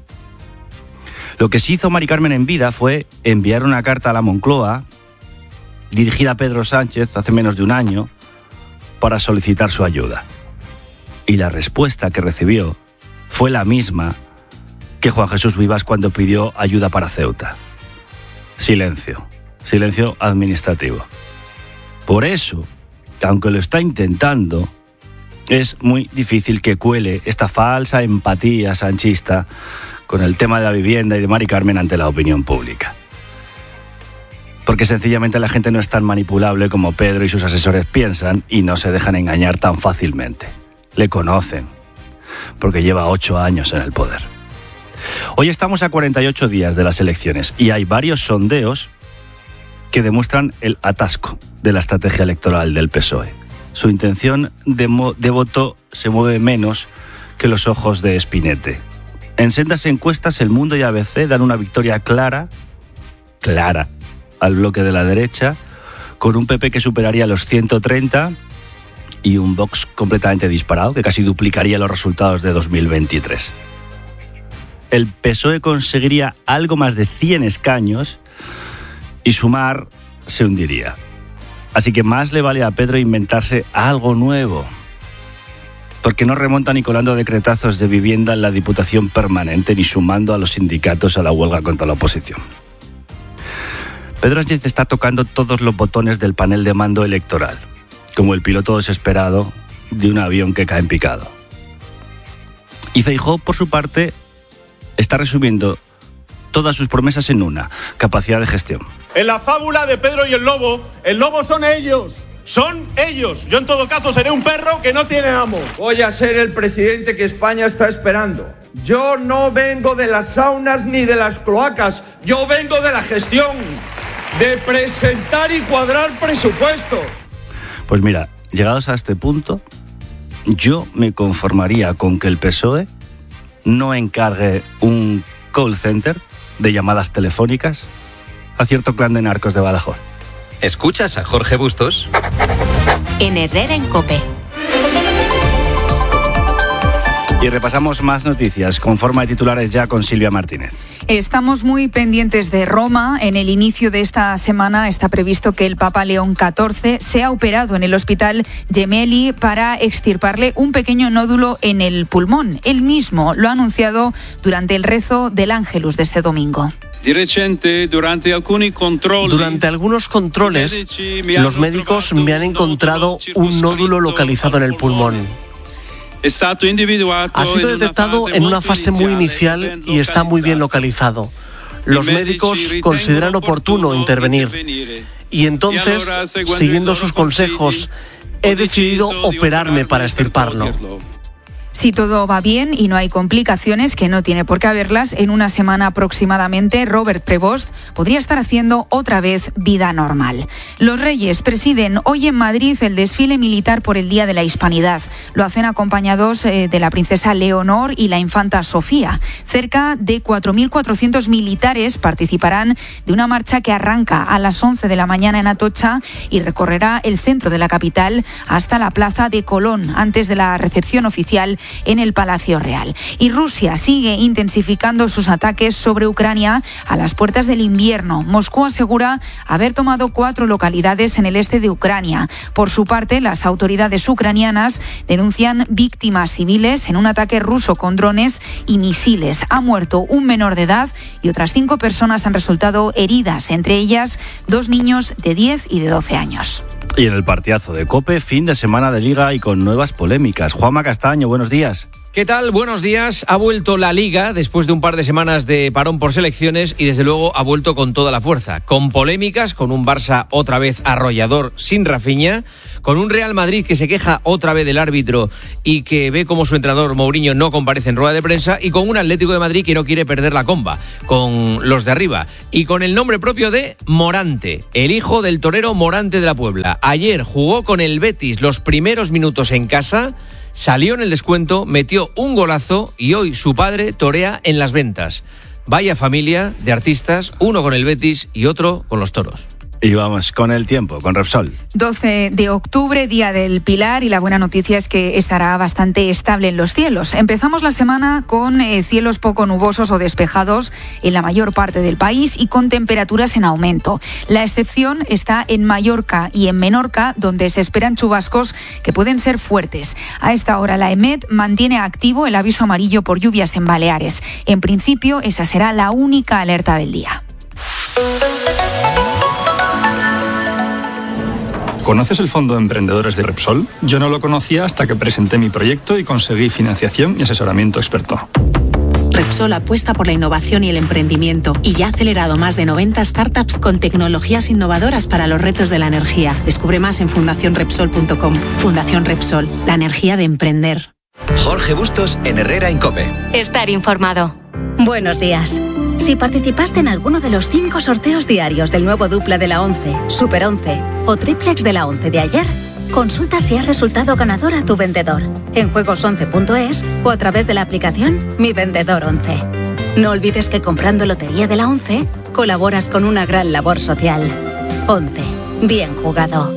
Lo que sí hizo Mari Carmen en vida fue enviar una carta a la Moncloa dirigida a Pedro Sánchez hace menos de un año para solicitar su ayuda. Y la respuesta que recibió fue la misma que Juan Jesús Vivas cuando pidió ayuda para Ceuta. Silencio, silencio administrativo. Por eso, aunque lo está intentando, es muy difícil que cuele esta falsa empatía sanchista con el tema de la vivienda y de Mari Carmen ante la opinión pública. Porque sencillamente la gente no es tan manipulable como Pedro y sus asesores piensan y no se dejan engañar tan fácilmente. Le conocen, porque lleva ocho años en el poder. Hoy estamos a cuarenta y ocho días de las elecciones y hay varios sondeos que demuestran el atasco de la estrategia electoral del P S O E. Su intención de, mo- de voto se mueve menos que los ojos de Spinette. En sendas encuestas, El Mundo y A B C dan una victoria clara, clara, al bloque de la derecha, con un P P que superaría los ciento treinta y un Vox completamente disparado, que casi duplicaría los resultados de dos mil veintitrés. El P S O E conseguiría algo más de cien escaños y Sumar se hundiría. Así que más le vale a Pedro inventarse algo nuevo, porque no remonta ni colando decretazos de vivienda en la Diputación Permanente ni sumando a los sindicatos a la huelga contra la oposición. Pedro Sánchez está tocando todos los botones del panel de mando electoral, como el piloto desesperado de un avión que cae en picado. Y Feijóo, por su parte, está resumiendo todas sus promesas en una: capacidad de gestión. En la fábula de Pedro y el lobo, el lobo son ellos. Son ellos. Yo en todo caso seré un perro que no tiene amo. Voy a ser el presidente que España está esperando. Yo no vengo de las saunas ni de las cloacas. Yo vengo de la gestión, de presentar y cuadrar presupuestos. Pues mira, llegados a este punto, yo me conformaría con que el P S O E no encargue un call center de llamadas telefónicas a cierto clan de narcos de Badajoz. ¿Escuchas a Jorge Bustos? En Herrera en COPE. Y repasamos más noticias con forma de titulares ya con Silvia Martínez. Estamos muy pendientes de Roma. En el inicio de esta semana está previsto que el Papa León catorce sea operado en el Hospital Gemelli para extirparle un pequeño nódulo en el pulmón. Él mismo lo ha anunciado durante el rezo del Ángelus de este domingo. Durante algunos controles, los médicos me han encontrado un nódulo localizado en el pulmón. Ha sido detectado en una fase muy inicial y está muy bien localizado. Los médicos consideran oportuno intervenir y entonces, siguiendo sus consejos, he decidido operarme para extirparlo. Si todo va bien y no hay complicaciones, que no tiene por qué haberlas, en una semana aproximadamente Robert Prevost podría estar haciendo otra vez vida normal. Los Reyes presiden hoy en Madrid el desfile militar por el Día de la Hispanidad. Lo hacen acompañados eh, de la princesa Leonor y la infanta Sofía. Cerca de cuatro mil cuatrocientos militares participarán de una marcha que arranca a las once de la mañana en Atocha y recorrerá el centro de la capital hasta la plaza de Colón, antes de la recepción oficial en el Palacio Real. Y Rusia sigue intensificando sus ataques sobre Ucrania a las puertas del invierno. Moscú asegura haber tomado cuatro localidades en el este de Ucrania. Por su parte, las autoridades ucranianas denuncian víctimas civiles en un ataque ruso con drones y misiles. Ha muerto un menor de edad y otras cinco personas han resultado heridas, entre ellas dos niños de diez y de doce años. Y en el partidazo de COPE, fin de semana de Liga y con nuevas polémicas. Juanma Castaño, buenos días. ¿Qué tal? Buenos días. Ha vuelto la Liga después de un par de semanas de parón por selecciones y desde luego ha vuelto con toda la fuerza. Con polémicas, con un Barça otra vez arrollador sin Rafinha, con un Real Madrid que se queja otra vez del árbitro y que ve como su entrenador Mourinho no comparece en rueda de prensa, y con un Atlético de Madrid que no quiere perder la comba con los de arriba, y con el nombre propio de Morante, el hijo del torero Morante de la Puebla. Ayer jugó con el Betis los primeros minutos en casa, salió en el descuento, metió un golazo y hoy su padre torea en las ventas. Vaya familia de artistas, uno con el Betis y otro con los toros. Y vamos con el tiempo, con Repsol. doce de octubre, Día del Pilar, y la buena noticia es que estará bastante estable en los cielos. Empezamos la semana con eh, cielos poco nubosos o despejados en la mayor parte del país y con temperaturas en aumento. La excepción está en Mallorca y en Menorca, donde se esperan chubascos que pueden ser fuertes. A esta hora la EMET mantiene activo el aviso amarillo por lluvias en Baleares. En principio, esa será la única alerta del día. ¿Conoces el Fondo de Emprendedores de Repsol? Yo no lo conocía hasta que presenté mi proyecto y conseguí financiación y asesoramiento experto. Repsol apuesta por la innovación y el emprendimiento y ya ha acelerado más de noventa startups con tecnologías innovadoras para los retos de la energía. Descubre más en fundación repsol punto com. Fundación Repsol, la energía de emprender. Jorge Bustos en Herrera en COPE. Estar informado. Buenos días. Si participaste en alguno de los cinco sorteos diarios del nuevo Dupla de la once, Super once o Triplex de la once de ayer, consulta si has resultado ganador a tu vendedor en juegos once punto es o a través de la aplicación Mi Vendedor once. No olvides que comprando Lotería de la once colaboras con una gran labor social. once. Bien jugado.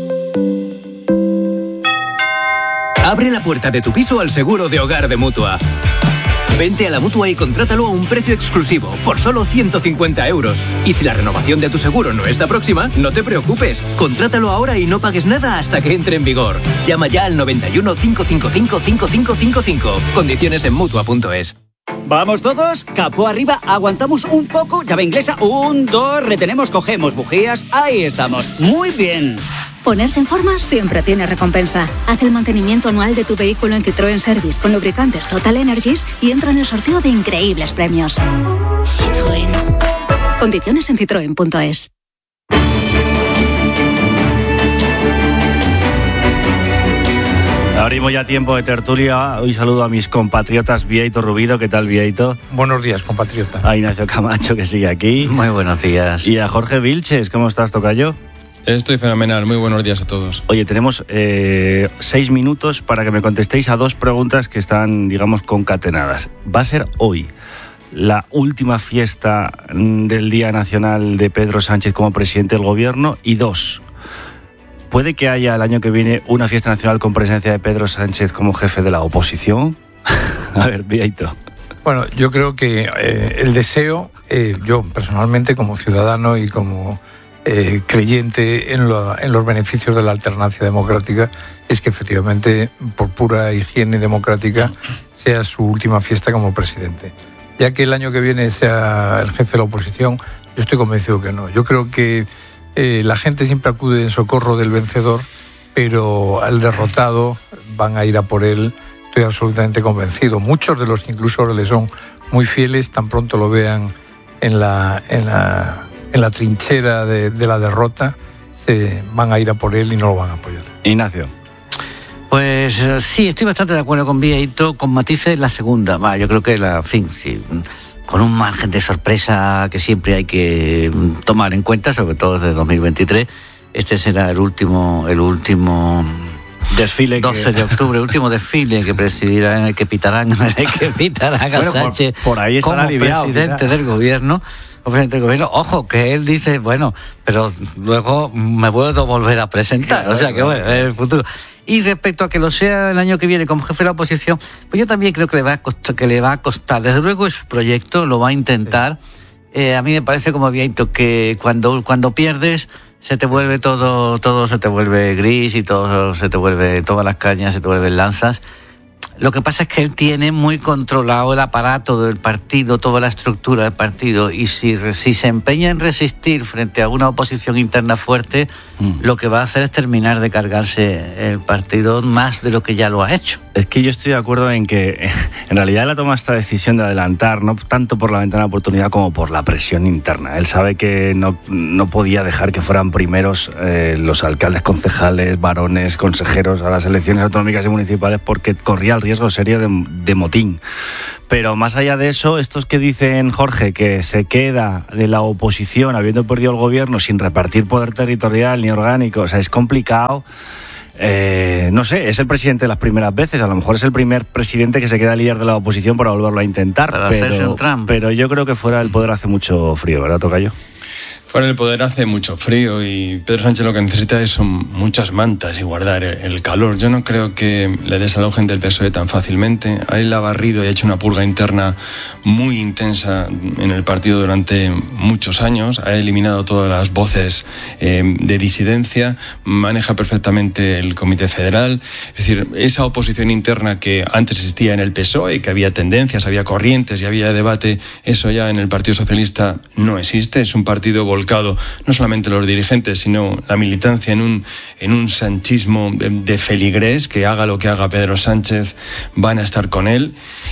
Abre la puerta de tu piso al seguro de hogar de Mutua. Vente a la Mutua y contrátalo a un precio exclusivo, por solo ciento cincuenta euros. Y si la renovación de tu seguro no está próxima, no te preocupes. Contrátalo ahora y no pagues nada hasta que entre en vigor. Llama ya al noventa y uno, cinco cinco cinco, cinco cinco cinco cinco. Condiciones en Mutua punto es. Vamos todos, capó arriba, aguantamos un poco, llave inglesa, un, dos, retenemos, cogemos bujías, ahí estamos. Muy bien. Ponerse en forma siempre tiene recompensa. Haz el mantenimiento anual de tu vehículo en Citroën Service con lubricantes Total Energies y entra en el sorteo de increíbles premios. Citroën. Condiciones en citroen punto es. Abrimos ya tiempo de tertulia. Hoy saludo a mis compatriotas Bieito Rubido. ¿Qué tal, Bieito? Buenos días, compatriota. A Ignacio Camacho, que sigue aquí. Muy buenos días. Y a Jorge Vilches. ¿Cómo estás, tocayo? Estoy fenomenal, muy buenos días a todos. Oye, tenemos eh, seis minutos para que me contestéis a dos preguntas que están, digamos, concatenadas. ¿Va a ser hoy la última fiesta del Día Nacional de Pedro Sánchez como presidente del gobierno? Y dos, ¿puede que haya el año que viene una fiesta nacional con presencia de Pedro Sánchez como jefe de la oposición? A ver, Bieito. Bueno, yo creo que eh, el deseo, eh, yo personalmente como ciudadano y como Eh, creyente en, lo, en los beneficios de la alternancia democrática, es que efectivamente, por pura higiene democrática, sea su última fiesta como presidente. Ya que el año que viene sea el jefe de la oposición, yo estoy convencido que no. Yo creo que eh, la gente siempre acude en socorro del vencedor, pero al derrotado van a ir a por él. Estoy absolutamente convencido. Muchos de los que incluso ahora le son muy fieles, tan pronto lo vean en la... En la en la trinchera de, de la derrota, se van a ir a por él y no lo van a apoyar. Ignacio. Pues sí, estoy bastante de acuerdo con Bieito, con matices la segunda. Va, yo creo que la, en fin, sí, con un margen de sorpresa que siempre hay que tomar en cuenta, sobre todo desde dos mil veintitrés. Este será el último, el último desfile doce de octubre, último desfile que presidirá, en el que pitarán, en el que pitarán a bueno, Sánchez por, por ahí como aliviado, presidente quizá. del gobierno. presidente del gobierno, ojo, que él dice, bueno, pero luego me puedo volver a presentar, claro, o sea que bueno, es el futuro. Y respecto a que lo sea el año que viene como jefe de la oposición, pues yo también creo que le va a costar, que le va a costar. Desde luego es su proyecto, lo va a intentar. Eh, a mí me parece como Bieito que cuando, cuando pierdes se te vuelve todo, todo se te vuelve gris y todo se te vuelve, todas las cañas se te vuelven lanzas. Lo que pasa es que él tiene muy controlado el aparato del partido, toda la estructura del partido, y si, si se empeña en resistir frente a una oposición interna fuerte, mm. lo que va a hacer es terminar de cargarse el partido más de lo que ya lo ha hecho. Es que yo estoy de acuerdo en que en realidad él ha tomado esta decisión de adelantar, no tanto por la ventana de oportunidad como por la presión interna. Él sabe que no, no podía dejar que fueran primeros eh, los alcaldes, concejales, varones, consejeros a las elecciones autonómicas y municipales porque corría el riesgo serio de, de motín. Pero más allá de eso, estos que dicen, Jorge, que se queda de la oposición habiendo perdido el gobierno sin repartir poder territorial ni orgánico, o sea, es complicado. Eh, no sé, es el presidente de las primeras veces, a lo mejor es el primer presidente que se queda líder de la oposición para volverlo a intentar, para pero, hacerse un Trump. Pero yo creo que fuera del poder hace mucho frío, ¿verdad, tocayo? Fuera del poder hace mucho frío y Pedro Sánchez lo que necesita son muchas mantas y guardar el calor. Yo no creo que le desalojen del P S O E tan fácilmente. A él ha barrido y ha hecho una purga interna muy intensa en el partido durante muchos años. Ha eliminado todas las voces eh, de disidencia, maneja perfectamente el Comité Federal. Es decir, esa oposición interna que antes existía en el P S O E, que había tendencias, había corrientes y había debate, eso ya en el Partido Socialista no existe. Es un partido volcado, no solamente los dirigentes, sino la militancia en un, en un sanchismo de, de feligrés, que haga lo que haga Pedro Sánchez, van a estar con él.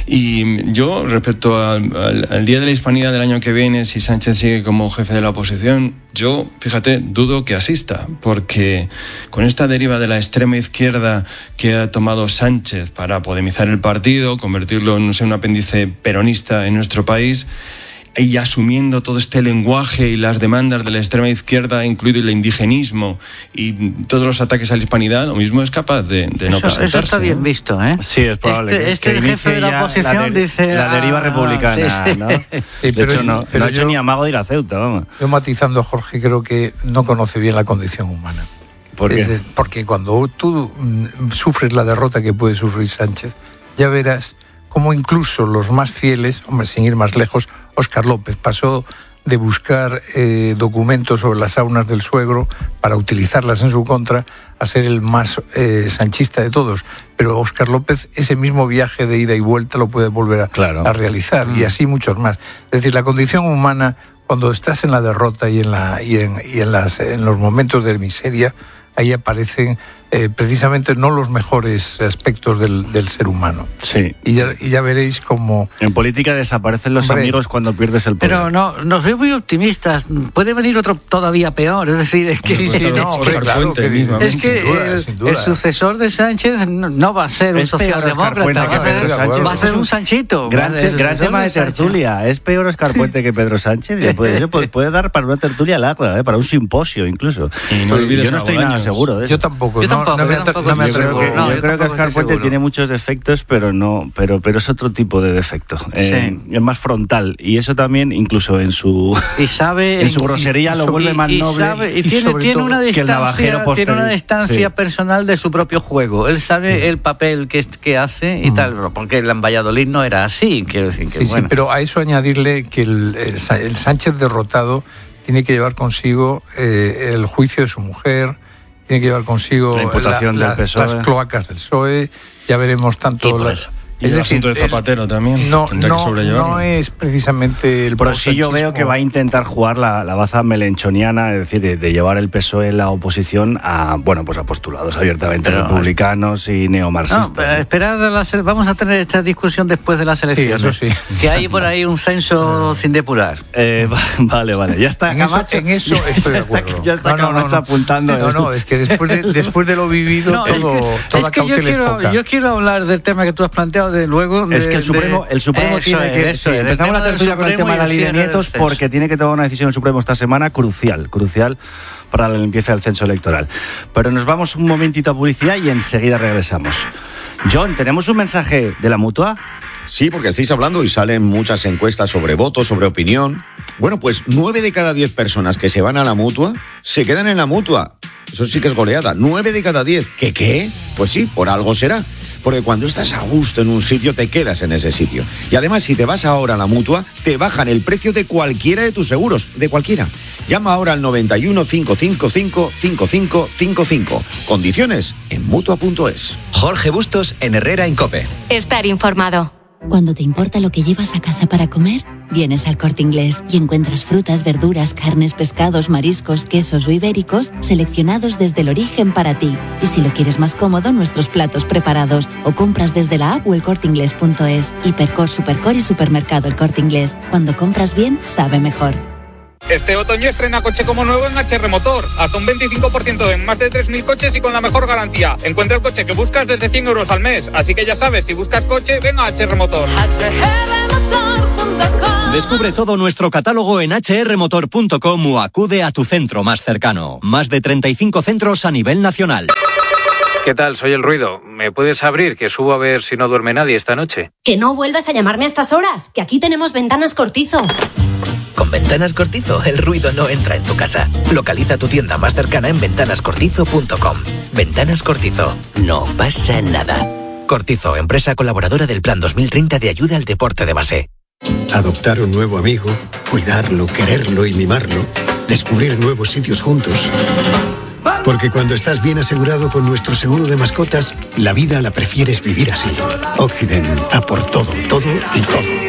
Y yo, respecto al, al, al Día de la Hispanidad del año que viene, si Sánchez sigue como jefe de la oposición, yo, fíjate, dudo que asista, porque con esta deriva de la extrema izquierda que ha tomado Sánchez para podemizar el partido, convertirlo en, no sé, un apéndice peronista en nuestro país, y asumiendo todo este lenguaje y las demandas de la extrema izquierda, incluido el indigenismo y todos los ataques a la hispanidad, lo mismo es capaz de, de no eso, presentarse. Eso está bien ¿no? visto, ¿eh? Sí, es probable. Este, que, este que el jefe de la oposición la de, dice... La deriva ah, republicana, sí. ¿no? Sí, de pero, hecho, no, pero no ha hecho yo, ni amago de ir a Ceuta, vamos. Yo matizando a Jorge, creo que no conoce bien la condición humana. ¿Por qué? Es, porque cuando tú mm, sufres la derrota que puede sufrir Sánchez, ya verás cómo incluso los más fieles, hombre, sin ir más lejos, Óscar López pasó de buscar eh, documentos sobre las saunas del suegro para utilizarlas en su contra a ser el más eh, sanchista de todos. Pero Óscar López, ese mismo viaje de ida y vuelta lo puede volver a, claro. a realizar, mm. y así muchos más. Es decir, la condición humana, cuando estás en la derrota y en, la, y en, y en, las, en los momentos de miseria, ahí aparecen eh, precisamente no los mejores aspectos del, del ser humano. Sí. Y ya, y ya veréis cómo... En política desaparecen los Hombre, amigos cuando pierdes el poder. Pero no, nos veo muy optimistas. Puede venir otro todavía peor. Es decir, es que, sí, sí, no, es que, claro, que, es que duda, el, el sucesor de Sánchez no, no va a ser un es socialdemócrata, va a ser, Sánchez, va a ser un Sanchito. Gran, gran tema de tertulia. Es peor Óscar Puente que Pedro Sánchez. Y puede, puede, puede dar para una tertulia larga, ¿eh? Para un simposio incluso. Y no olvides yo no estoy nada años. seguro de eso. Yo tampoco. Yo tampoco. No, no me, tampoco no me yo creo que, no, yo yo creo que Óscar Puente seguro. tiene muchos defectos, pero no, pero, pero es otro tipo de defecto. Sí. Eh, es más frontal. Y eso también, incluso en su y sabe en su grosería y, lo vuelve más y, noble. Y, sabe, y tiene, tiene una distancia, tiene una distancia sí. personal de su propio juego. Él sabe sí. el papel que, que hace y mm. tal, porque en Valladolid no era así. Quiero decir que sí, bueno. sí, pero a eso añadirle que el, el, el Sánchez derrotado tiene que llevar consigo eh, el juicio de su mujer, tiene que llevar consigo la imputación la, del P S O E. las cloacas del P S O E, ya veremos tanto... Sí, las, y es el decir, asunto de Zapatero el, también no, tendrá no, que sobrellevarlo. No es precisamente el... Pero sí yo veo que va a intentar jugar la, la baza melenchoniana, es decir, de, de llevar el P S O E en la oposición a, bueno, pues a postulados abiertamente pero, republicanos y neomarxistas. No, esperad, a las, vamos a tener esta discusión después de las elecciones. Sí, eso sí. Que hay por ahí un censo sin depurar. Eh, vale, vale, ya está en Camacho. Eso, en eso estoy de acuerdo. Ya está, ya está no, Camacho no, no, apuntando. No, no, es que después de, después de lo vivido, no, todo, es que, toda es que yo quiero, poca. yo quiero hablar del tema que tú has planteado de luego... De, es que el Supremo, el Supremo tiene que... Es, sí, empezamos la tertulia con el tema de la ley de nietos porque tiene que tomar una decisión el Supremo esta semana crucial, crucial para la limpieza del censo electoral. Pero nos vamos un momentito a publicidad y enseguida regresamos. John, ¿tenemos un mensaje de la Mutua? Sí, porque estáis hablando y salen muchas encuestas sobre votos, sobre opinión. Bueno, pues nueve de cada diez personas que se van a la Mutua se quedan en la Mutua. Eso sí que es goleada. Nueve de cada diez. ¿Qué qué? Pues sí, por algo será. Porque cuando estás a gusto en un sitio, te quedas en ese sitio. Y además, si te vas ahora a la Mutua, te bajan el precio de cualquiera de tus seguros. De cualquiera. Llama ahora al noventa y uno, cinco cinco cinco, cinco cinco cinco cinco. Condiciones en Mutua punto es. Jorge Bustos en Herrera en COPE. Estar informado. Cuando te importa lo que llevas a casa para comer, Vienes al Corte Inglés y encuentras frutas, verduras, carnes, pescados, mariscos, quesos o ibéricos seleccionados desde el origen para ti. Y si lo quieres más cómodo, nuestros platos preparados. O compras desde la app o el corte inglés punto es. Hipercor, Supercor y Supermercado El Corte Inglés. Cuando compras bien, sabe mejor. Este otoño estrena coche como nuevo en H R Motor. Hasta un veinticinco por ciento en más de tres mil coches y con la mejor garantía. Encuentra el coche que buscas desde cien euros al mes. Así que ya sabes, si buscas coche, ven a H R Motor. Descubre todo nuestro catálogo en hache erre motor punto com o acude a tu centro más cercano. Más de treinta y cinco centros a nivel nacional. ¿Qué tal? Soy El Ruido. ¿Me puedes abrir? Que subo a ver si no duerme nadie esta noche. Que no vuelvas a llamarme a estas horas, que aquí tenemos Ventanas Cortizo. Con Ventanas Cortizo, el ruido no entra en tu casa. Localiza tu tienda más cercana en ventanas cortizo punto com. Ventanas Cortizo. No pasa nada. Cortizo, empresa colaboradora del Plan dos mil treinta de ayuda al deporte de base. Adoptar un nuevo amigo, cuidarlo, quererlo y mimarlo. Descubrir nuevos sitios juntos. Porque cuando estás bien asegurado con nuestro seguro de mascotas, la vida la prefieres vivir así. Occident, a por todo, todo y todo.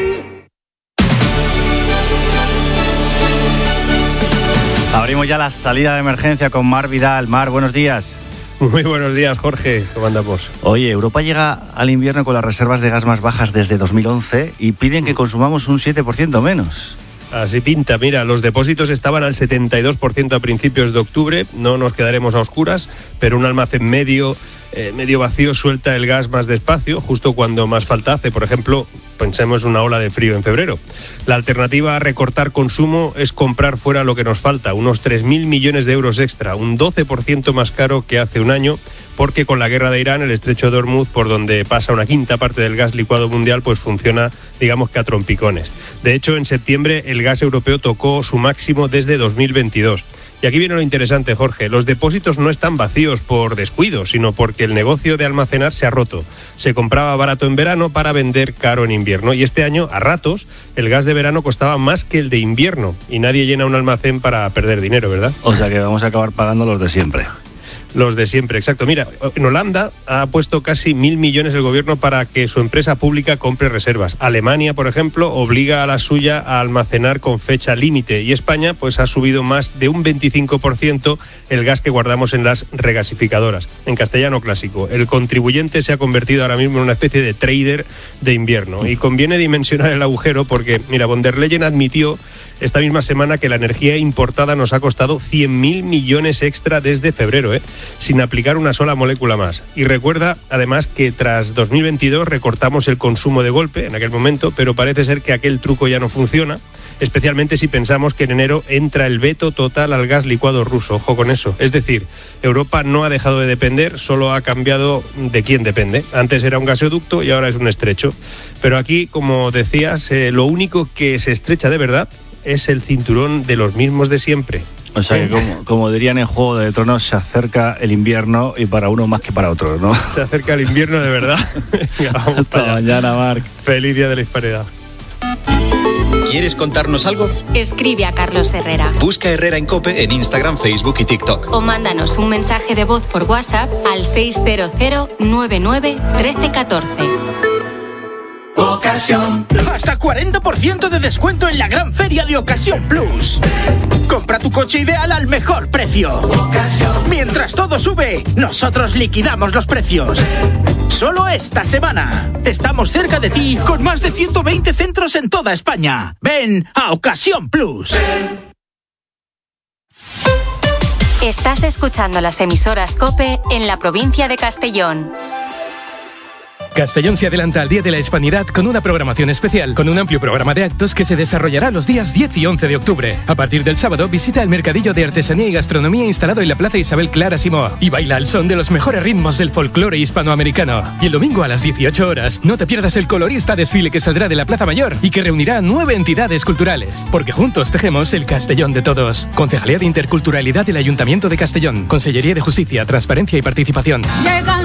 Abrimos ya la salida de emergencia con Mar Vidal. Mar, buenos días. Muy buenos días, Jorge. ¿Cómo andamos? Oye, Europa llega al invierno con las reservas de gas más bajas desde dos mil once y piden que consumamos un siete por ciento menos. Así pinta, mira, los depósitos estaban al setenta y dos por ciento a principios de octubre, no nos quedaremos a oscuras, pero un almacén medio, eh, medio vacío suelta el gas más despacio, justo cuando más falta hace. Por ejemplo, pensemos una ola de frío en febrero. La alternativa a recortar consumo es comprar fuera lo que nos falta, unos tres mil millones de euros extra, un doce por ciento más caro que hace un año, porque con la guerra de Irán, el estrecho de Hormuz, por donde pasa una quinta parte del gas licuado mundial, pues funciona, digamos que a trompicones. De hecho, en septiembre el gas europeo tocó su máximo desde dos mil veintidós. Y aquí viene lo interesante, Jorge. Los depósitos no están vacíos por descuido, sino porque el negocio de almacenar se ha roto. Se compraba barato en verano para vender caro en invierno. Y este año, a ratos, el gas de verano costaba más que el de invierno. Y nadie llena un almacén para perder dinero, ¿verdad? O sea que vamos a acabar pagando los de siempre. Los de siempre, exacto. Mira, en Holanda ha puesto casi mil millones el gobierno para que su empresa pública compre reservas. Alemania, por ejemplo, obliga a la suya a almacenar con fecha límite. Y España, pues ha subido más de un veinticinco por ciento el gas que guardamos en las regasificadoras. En castellano clásico, el contribuyente se ha convertido ahora mismo en una especie de trader de invierno. Y conviene dimensionar el agujero porque, mira, von der Leyen admitió esta misma semana que la energía importada nos ha costado cien mil millones extra desde febrero, ¿eh? sin aplicar una sola molécula más. Y recuerda, además, que tras dos mil veintidós recortamos el consumo de golpe en aquel momento, pero parece ser que aquel truco ya no funciona, especialmente si pensamos que en enero entra el veto total al gas licuado ruso. Ojo con eso. Es decir, Europa no ha dejado de depender, solo ha cambiado de quién depende. Antes era un gasoducto y ahora es un estrecho. Pero aquí, como decías, eh, lo único que se estrecha de verdad es el cinturón de los mismos de siempre. O sea que, como, como dirían en Juego de Tronos, se acerca el invierno y para uno más que para otro, ¿no? Se acerca el invierno de verdad. Venga, vamos Hasta para allá. mañana, Marc. Feliz día de la Hispanidad. ¿Quieres contarnos algo? Escribe a Carlos Herrera. Busca Herrera en COPE en Instagram, Facebook y TikTok. O mándanos un mensaje de voz por WhatsApp al seis cero cero nueve nueve uno tres uno cuatro. Ocasión. Hasta cuarenta por ciento de descuento en la gran feria de Ocasión Plus. Compra tu coche ideal al mejor precio. Ocasión. Mientras todo sube, nosotros liquidamos los precios. Solo esta semana. Estamos cerca de ti con más de ciento veinte centros en toda España. Ven a Ocasión Plus. Estás escuchando las emisoras COPE en la provincia de Castellón. Castellón se adelanta al Día de la Hispanidad con una programación especial, con un amplio programa de actos que se desarrollará los días diez y once de octubre. A partir del sábado, visita el mercadillo de artesanía y gastronomía instalado en la Plaza Isabel Clara Simó y baila al son de los mejores ritmos del folclore hispanoamericano. Y el domingo a las dieciocho horas, no te pierdas el colorista desfile que saldrá de la Plaza Mayor y que reunirá nueve entidades culturales, porque juntos tejemos el Castellón de todos. Concejalía de Interculturalidad del Ayuntamiento de Castellón, Consellería de Justicia, Transparencia y Participación. Llegan